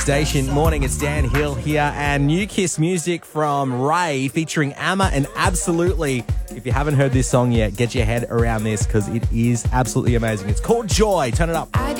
Station. Morning, it's Dan Hill here, and new Kiss music from Ray featuring Amma and Absolutely. If you haven't heard this song yet, get your head around this because it is absolutely amazing. It's called Joy. Turn it up.